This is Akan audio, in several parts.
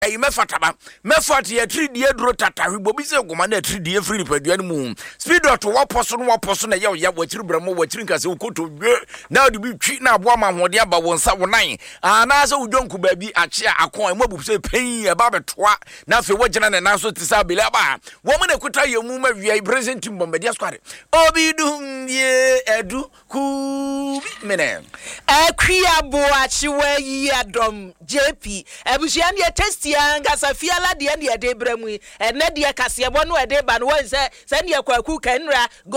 e mefataba mefat ye 3D duro tata hwibobi se goma na 3D free nipaduan mu speed dot waposo no waposo na ye wachiri bramo wachiri nkase ukoto na odi bi twi na abo ma hode aba wonsa wonan ana so udonku ba bi ache akon mabu se pen e ba betoa na fe wogina na na so tisa bele aba wo mo na kuta ye mu ma wi present team bombadia squad obi dum ye edu ku mene akria bo achiwe yi adom JP ebusia ne testia ngasa fiala de ne de bramu ene de kase bo no de ba no won se ne kwaku kanra go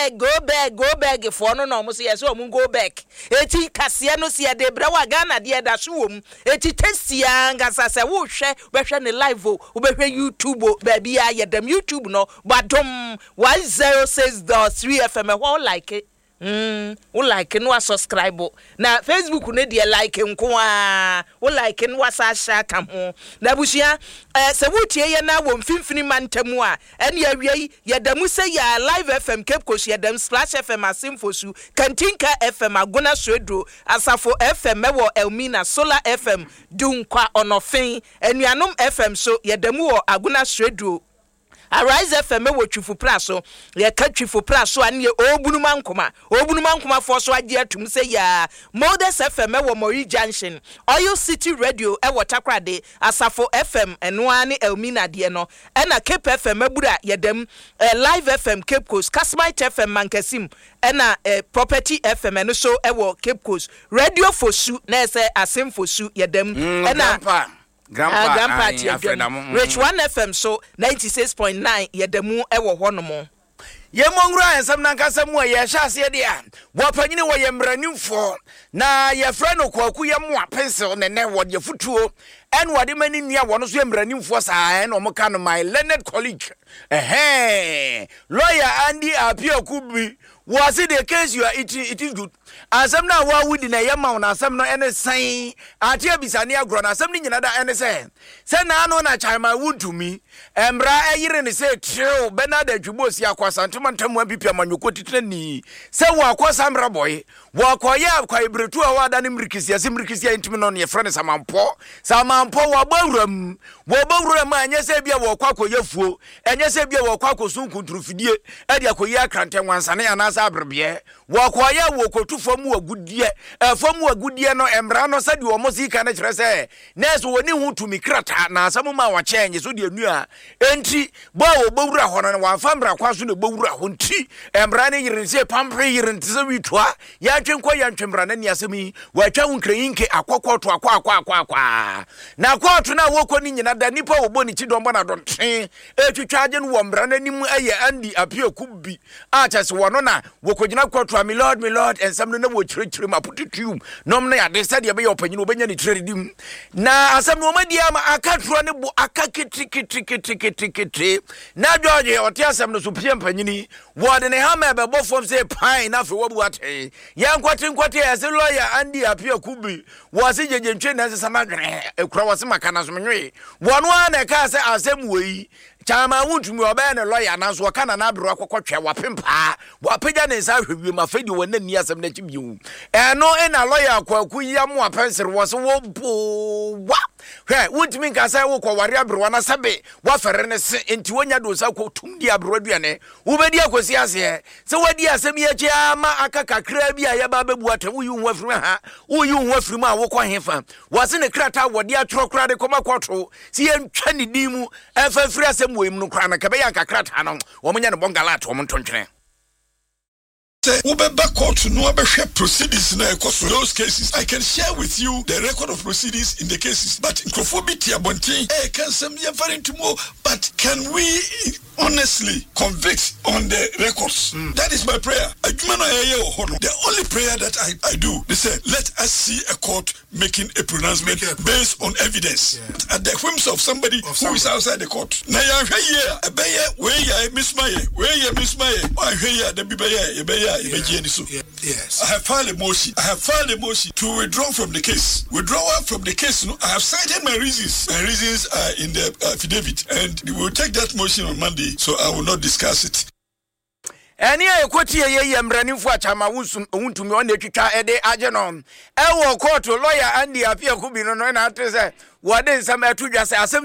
back for no mo se yes o mu go back eti kase no se de bra wa Ghana de da so wom eti testia ngasa se wo hwe behwe ne live o behwe YouTube ba bia ye dem YouTube no badom 106.3 FM ho like it. We like no subscribe na Facebook ne de like nko a we like no asasha kam ho na busia se wutie ye na wo mfimfini mantamu a ene awie ye damu se ya Live FM Cape Coast ye dam Splash FM Asimfosu Kantinka FM Agona Swedro Asafo FM wo Elmina Solar FM Dunkwa Onofin Enuanom FM so ye damu wo Agona Swedro Arise FM wo twifu praso ye ka twifu praso ane obunuma nkoma for so age atum se ya Modest FM wo Mori Junction Oil City Radio e wo Takrade Asafo FM eno ane Elmina de no e na Cape FM abura ye dem Live FM Cape Coast Kasmite FM Mankasim e na Property FM eno so e wo Cape Coast Radio Fosu na ese Asimfosu ye dem e na Grandpa Rich 1 FM so 96.9 yedemu ewo honomo ye mongra ensam nankasa mu ye hyase de a wapanyine wo ye mranimfo na ye frɛ no kwaku ye mo apensel ne wo de futuo en wade mani nua wono so ye mranimfo saa en o mo ka no my Leonard College lawyer Andy Apiokubi was it the case you are it is good asam na wa wudi na ye ma na asam no ene san atia bisane agro na asam ni nyina da ene se na no na chairman wood to me emra ayire ne se true Bernard Adwubosi akwasantuma ntamu apipia manyoko titani se wo akwasam boy wo akoye akwa ibretu a wada ne mrikisia se mrikisia intimi no ne frene samampo wo bawuram anya se bia wo kwakoyafuo anya se bia wo kwakosunkuntrufidie ade akoyi akrante wansane ya na abrebe wo koya wo kotu fam agudie no emra no sadi wo mosika na kire se neso woni hu tumi krata na asam ma wa chenye so de anu a enti bo wo bawura ho no wa famra kwaso ne bawura ho nti emra ne yire se pampre yire ntse witwa ya twenko ya ntwemra na ni asemi wa twa hunkreyinke akokoto akwa na koto na wo ko ni nyina da nipa wo boni chi dombo na donten etwitwaje no wo mra na nim aye Andy Apiokubi a chase wono na wo kogina koto my lord ensam no na wo chirechire mapututum nom na ya de sade be opanyine obenya ni tredidim na asam no madi ama akatro ne bo akakiti na George otiasam no so pie mpanyini wo de ne hama be bofom say pine na fe wo buate ya nkwate ya se lawyer Andy Apiokubi wo se jejenchwe na se samadwene ekura wo se makana so menwe wono na ka se asem wei chama wuntumi oba ne lawyer na so kana na abro akokotwe wapempa wapeja ne sa hwewie mafedi wona ni asem na chibiu eno ena lawyer kwaku yam apensere wo se wo bo wa hwe wuntumi ka sa wo kware abro na sabe wa fere ne se enti wonya do sa ko tumdi abro aduane wo bedi akosi ase se wadi asem ye chi ama akakakra bi aye ba bebu atam wo yu wafiri ha wo yu wafiri ma wo kwa hefa wo se ne krata wodi atro kra de koma kwoto si ye ntwa ne dimu afafiri asem wo imnu kra na kebe ya kakrata no wo munya ne bongalat wo mtontwene Ubeba court no abehwe proceedings na ekoso those cases. I can share with you the record of proceedings in the cases, but inclofobity abontin can some very tomorrow, but can we honestly convict on the records? That is my prayer. The only prayer that I do, they say, let us see a court making a pronouncement based on evidence. At the whims of somebody who is outside the court. Now yes. I have filed a motion to withdraw from the case. Withdrawal from the case, I have cited my reasons. My reasons are in the affidavit, and we will take that motion on Monday, so I will not discuss it. Eni e kwoti ye mranimfo achama wuntumi on etwitwa ede age no e wo court lawyer Andy Apia Kubi no na ate se wode nsam atudwa se asem